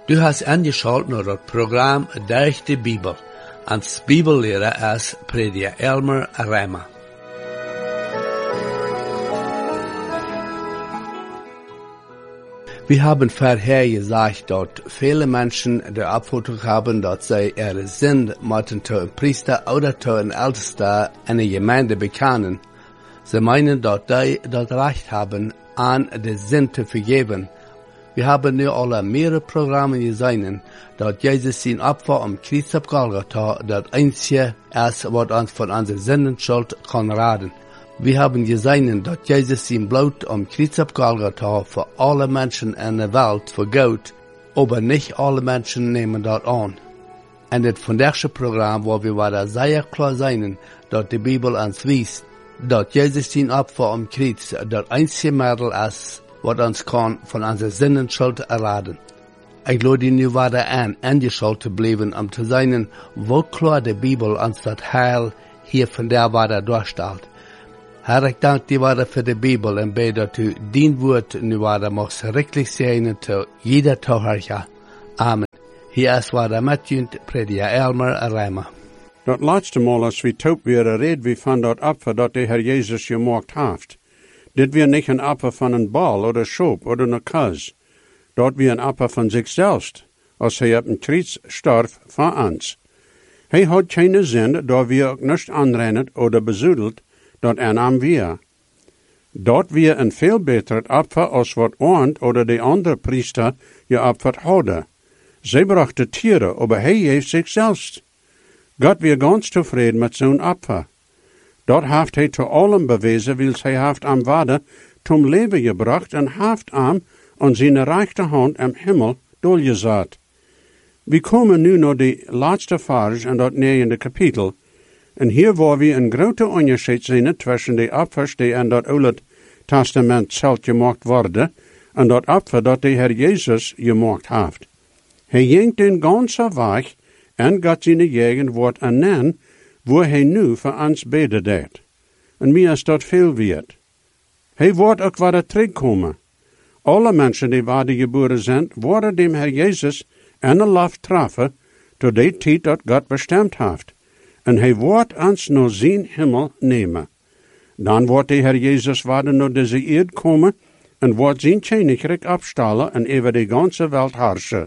Du hast angeschaut naar het programma Durch de Bibel. Als Bibellehrer ist Prediger Elmer Reimer. Wir haben vorher gesagt, dass viele Menschen die Auffassung haben, dass sie ihre Sinn mit einem Priester oder einem Ältesten einer Gemeinde bekennen. Sie meinen, dass sie das Recht haben, an den Sinn zu vergeben. Wir haben nu alle mehrere Programme gesehen, dass Jesus sein Opfer am Kreuz auf Golgatha das Einzige ist, was uns von unserer Sündenschuld kann retten. Wir haben gesehen, dass Jesus sein Blut am Kreuz auf Golgatha für alle Menschen in der Welt vergoot, aber nicht alle Menschen nehmen das an. In das vandaagse Programm, wo wir wieder sehr klar sein, dass die Bibel uns weist, dass Jesus sein Opfer am Kreuz das einzige Mittel ist, wat ons kan van onze zinnenschuld erraden. Ik lade nu weer aan angeschuld te blijven om te zijn hoe klar de Bibel ons dat heil hier van der waarde doorstelt. Herr, ik dank die waarde voor de Bibel en bid dat u dien woord nu waarde mag schrikkelijk zijn te jeder toehoorder. Amen. Hier is waarde met u, Prediger Elmer Reimer. Dat laatste mal als we taub weer red wie van dat Opfer dat de Herr Jezus gemaakt heeft. Dit weer niet een Opfer van een bal oder Schop oder een kas. Dat weer een Opfer van zichzelf, als hij op een kruis starf voor ons. Hij had geen zin dat we ook niet aanrennen oder bezoedeld dat aan weer. Dat weer een veel beter Opfer als wat Arndt oder de andere priester geopferd hadden. Zij brachten tieren, maar hij heeft zichzelf. God weer ganz tevreden met zo'n Opfer. Dat heeft hij te allen bewezen, wils hij heeft am waarde zum leven gebracht en heeft am aan zijn rechterhand am Himmel doorgezet. We komen nu naar de laatste vers in dat 9e kapitel. En hier waar we een grote onderscheid zien tussen de offers die in dat Oude Testament zelf gemaakt worden en dat offer dat de Heer Jezus gemaakt heeft. Hij ging den ganze weg en God zijn eigen woord aan waar hij nu voor ons beden deed. En mij is dat veel waard. Hij wordt ook weer terugkomen. Alle mensen die waarde geboren zijn, worden dem Heer Jezus en de lof treffen, tot de tijd dat God bestemd heeft. En hij wordt ons naar zijn hemel nemen. Dan wordt de Heer Jezus worden naar deze eerd komen en wordt zijn koninkrijk opstellen en over de ganze wereld heersen.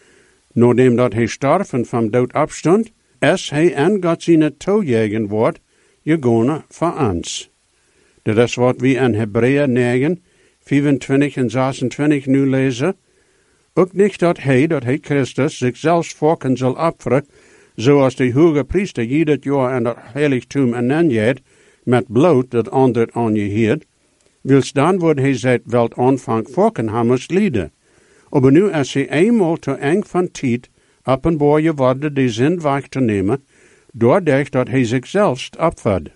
Nadat dat hij starf en van dood opstond, is hij en God zijn toejagen wordt, gegaan voor ons. Dat is wat we in Hebreeën 9, 25 en 26 nu lezen. Ook niet dat hij Christus zichzelf volken zal offeren, zoals de hoge priester ieder jaar in het heiligtum aanneemt, met bloed dat ander aangeheerd, wils dan wordt hij seit wel aanvang volken hammers lieden. Maar nu is hij eenmaal te eng van tijd openbaar geworden die zin weg te nemen, doordat dat hij zichzelf opverde.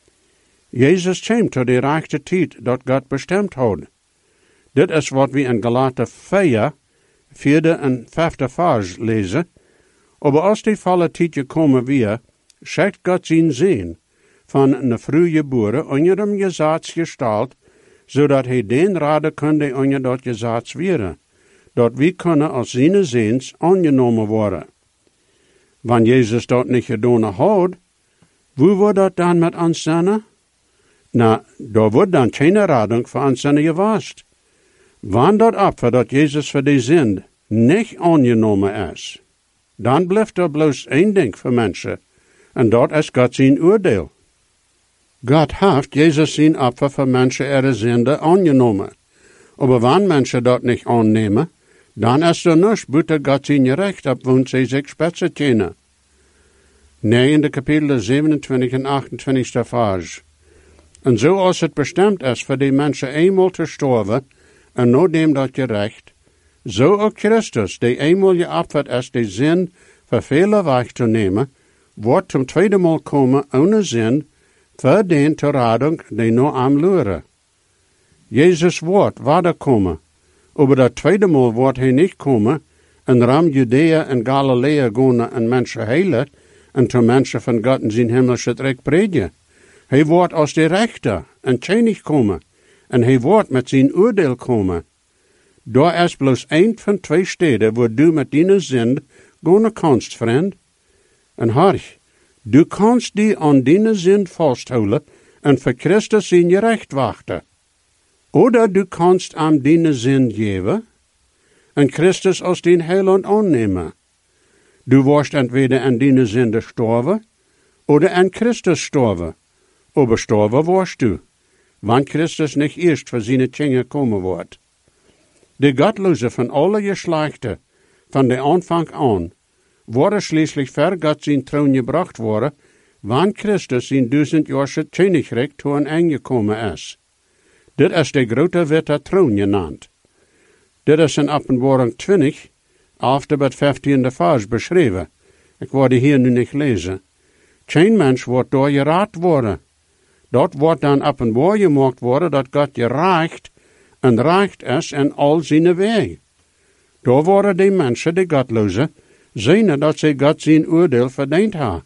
Jezus kwam tot de rechte tijd dat God bestemd had. Dit is wat we in Galaten 4, 4e en 5e vers lezen. Maar als die volle tijd gekomen weer, schickt God zijn zin van een vroeggeboren onder hem gezaad gestalt, zodat hij den raden kunde onder dat gezaad weren, dat we kunnen als zijn zins aangenomen worden. Wanneer Jezus dat niet gedaan had, hoe wordt dat dan met ons zijn? Nou, daar wordt dan geen rading voor ons zijn geweest. Wanneer dat opfer dat Jezus voor die zin niet aangenomen is, dan blijft er bloos één ding voor mensen, en dat is God zijn oordeel. God heeft Jezus zijn opfer voor mensen ihre zonde aangenomen. Maar wanneer mensen dat niet aannemen, dan is er niets buiten God zijn recht op woont zij zich spetsen kennen. 9e kapitel 27 en 28 vers. En zoals het bestemd is voor die mensen eenmaal te sterven, en nadat dat gerecht, zo ook Christus, die eenmaal geofferd is de zin voor vele weg te nemen, wordt zum tweede maal komen ohne zin, voor den te rading die nog aan luren. Jezus wordt waarde komen, maar dat tweede maal wordt hij niet komen, en ram Judea en Galilea gaan en mensen heilen, en te mensen van God in zijn hemelse rijk predigen. Hij wordt als de rechter en koning komen, en hij wordt met zijn oordeel komen. Daar is bloos een van 2 steden waar du met die zind gaan kanst, vriend. En hark, du kanst die aan die zind vasthouden en voor Christus in je recht wachten. Oder du kanst aan die zind geven en Christus als den heiland aannemen. Du warst entweder an die zinde sterven, oder an Christus sterven. Aber sterven warst du, wann Christus nicht erst für seine Tjenge komen wordt. De Gottlose von alle Geschlechter, von der Anfang an, worden schließlich ver Gott zijn troon gebracht worden, wann Christus in 1000-jahrse Königreich zu een einde gekomen is. Dit is de grote witte troon genannt. Dit is in Openbaring 20, after het 15e vers beschreven. Ik word hier nu niet lezen. Geen mens wordt door geraad worden. Dat wordt dan openbaar gemaakt worden dat God gerecht en recht is in al zijn wegen. Daar worden die mensen, die Gottlozen, zien dat ze God zijn oordeel verdiend hebben.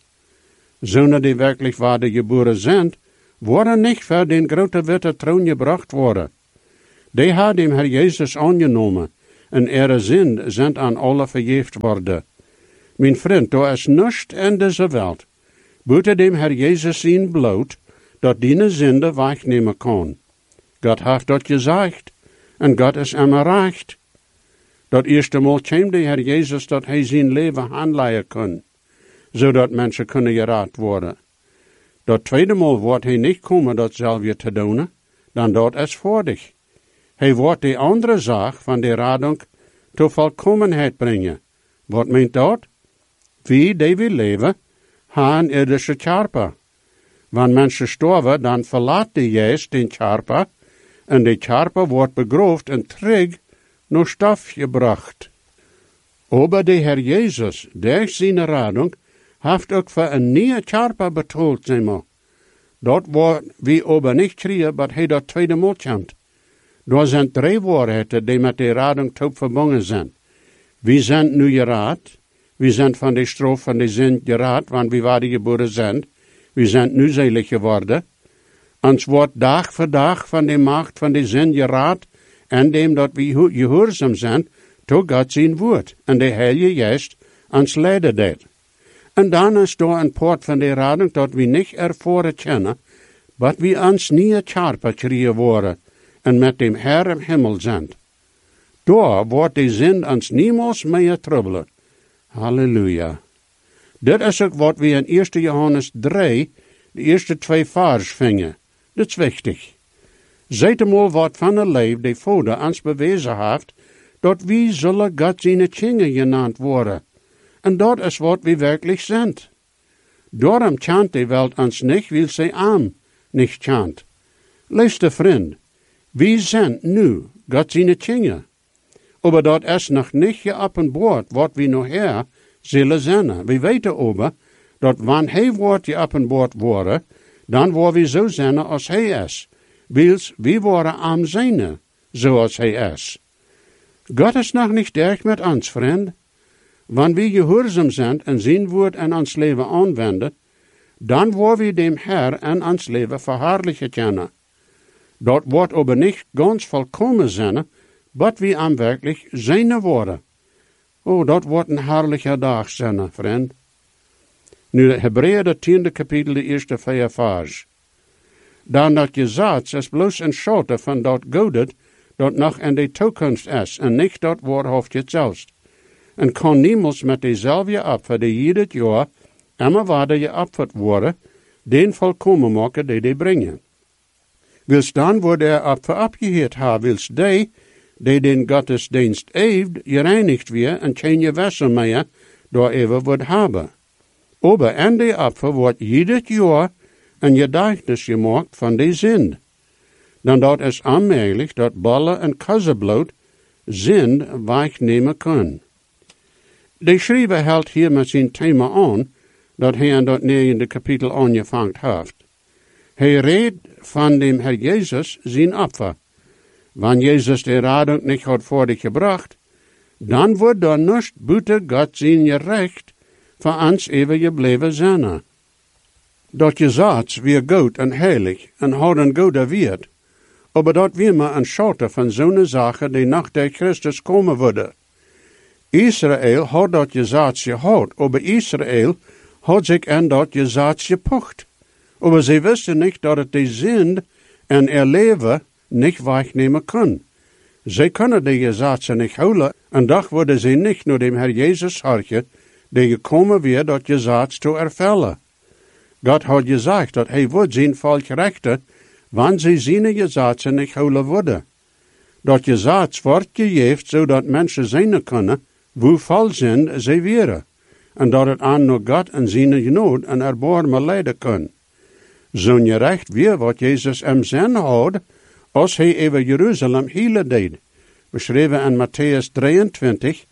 Zonen die werkelijk wedergeboren zijn, worden niet voor den grote witte troon gebracht worden. Die hebben dem Herr Jezus aangenomen, en ihre zin zijn aan alle vergeeft worden. Mijn vriend, daar is niets in deze wereld, buiten dem Herr Jezus zijn bloot, dat die zinde wegnemen kan. God heeft dat gezegd, en God is immer recht. Dat eerste Mal kwam de Herr Jezus dat hij zijn leven handleiden kon, zodat mensen kunnen geraad worden. Dat tweede Mal wordt hij niet komen dat zelf te doen, dan dat is voordig. Hij wordt die andere zaak van de radung tot volkomenheid brengen. Wat meent dat? Wie die we leven, gaan irdische charpa. Wanneer mensen sterven, dan verlaat de geest den charpa, en de charpa wordt begroofd en terug naar stof gebracht. Aber de Herr Jezus, durch zijn radung, heeft ook voor een nieuwe charpa betaald, zeg. Dat wordt wie aber niet kriegen, maar hij dat tweede Mal komt. Daar zijn 3 waarheden die met de radung top verbonden zijn. We zijn nu geraad, we zijn van de straf van de zin geraad, want we waren geboren zijn. We zijn nu zelig geworden. Ons wordt dag voor dag van de macht van de zin geraad, en dem dat we gehoorzaam zijn, tot God zijn woord, en de Heilige Geest ons leiden deed. En dan is daar een poort van de radung dat we niet ervoren kennen, maar we ons niet charpa krijgen worden, en met dem Herr im Himmel zijn. Daar wordt de zin ons niemals meer troubelen. Halleluja. Dit is ook wat we in 1 Johannes 3, de eerste 2 vers vingen. Dat is wichtig. Zijt eenmaal wat van een leven die Vader ons bewezen heeft, dat we zullen God zijn Tjenge genaamd worden. En dat is wat we werkelijk zijn. Daarom chant de wereld ons niet, wil zij aan niet chant. Liefste vriend, we zijn nu God zijn Tjenge. Aber dat is nog niet geopenbaard wat we nog her zullen zijn. We weten aber, dat wanneer hij wordt geopenbaard worden, dan worden we zo zijn als hij is. Wils, we worden am zijne, zoals hij is. God is nog niet erg met ons, vriend. Wanneer we gehoorzaam zijn en zijn woord in ons leven aanwenden, dan worden we dem Herr en ons leven verherrlichen kennen. Dat wordt aber niet ganz volkomen zijn, wat we aan werkelijk zijne worden. Oh, dat wordt een herrliche dag zijn, vriend. Nu, de Hebreeën, de 10e kapitel, de eerste 4 vers. Dan dat gezegd is bloos een schote van dat godet, dat nog in de toekomst is, en niet dat waarhoofd het zelfs. En kan niemals met dezelfde apfer die ieder jaar, immer waarder geapferd worden, den volkomen maken die brengen. Wils dan wordt er apfer abgeheerd hebben, wils die den Gottesdienst heeft, gereinigd weer en geen gewässer meer door even wordt hebben. Aber in de apfer wordt ieder jaar een gedächtnis gemaakt van die zin. Dan dat is aanmerkelijk dat ballen en kassenbloed zin wegnemen kunnen. De schrijver houdt hier met zijn thema aan, dat hij in dat 9e kapitel aangevangen heeft. Hij redt van dem Herr Jezus zijn Opfer. Wanneer Jezus de radung niet had voortgebracht, dan wordt er niets buiten God zijn recht voor ons even gebleven zijn. Dat gezegd weer goed en heilig en houden goede wierd, aber dat wie maar een schote van zo'n zaken die nach der Christus komen worden. Israël had dat gezaad gehad, aber Israël had zich aan dat gezaad gepocht. Aber ze wisten niet dat het de zind en leven niet wegnemen kan. Zij kunnen de gezaad niet houden, en dag worden ze niet naar dem Herr Jezus hartje, die gekomen weer dat gezaad te ervullen. God had gezegd dat hij wordt zijn volk rechten, wanneer ze zijn gezaad niet houden worden. Dat gezaad wordt gegeven, zodat mensen zien kunnen, hoe vol zijn ze weer, en dat het aan naar God en zijn genood en erbarmen leiden kan. Zo'n gerecht weer wat Jezus hem zin had, als hij over Jeruzalem hele deed, beschreven in Matthäus 23,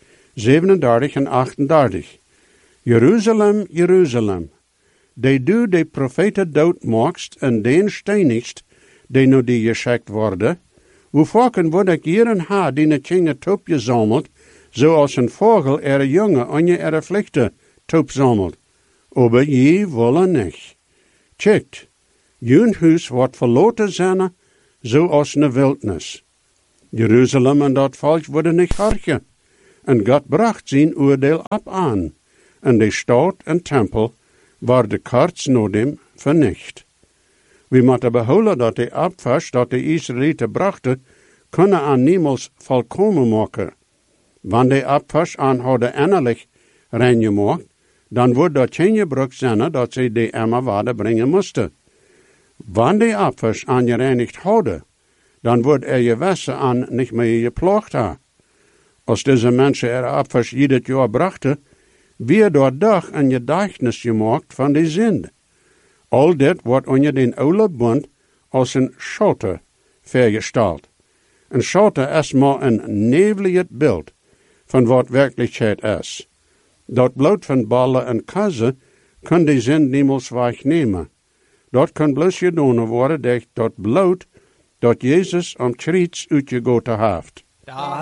37 en 38. Jeruzalem, Jeruzalem, die du de profeten dood maakst en den steinigst, die nu die geschikt worden, hoe vaken wordt ik hier en haar die het kinge top gezameld, zoals een vogel jongen aan je vlichten top zamelt. Aber je willen niet. Checkt, jun huis wordt verloten zijn, zoals een wildnis. Jeruzalem en dat volk worden niet hartje, en God bracht zijn oordeel op aan, en de stad en tempel waar de karts nodem vernicht. We moeten behouden dat de opvers dat de Israëlieten brachten, kunnen aan niemals volkomen maken. Wanneer de opvers aan hadden innerlijk rein gemaakt, dan wordt dat geen gebruik zijn dat ze de emmer water brengen moesten. Wanneer de opvers aan gereinigd hadden, dan wordt je wassen aan niet meer geplaagd ha. Als deze mensen opvers ieder jaar brachten, weer door dag een gedächtnis gemaakt van de zind. Al dit wordt onder den oude bund als een schotte vergesteld. Een schotte is maar een nevelig beeld van wat werkelijkheid is. Dat bloed van ballen en kazen kan de zind niemals wegnemen. Dat kan bloos gedaan worden door dat bloed dat Jezus am kruis uitgegoten heeft.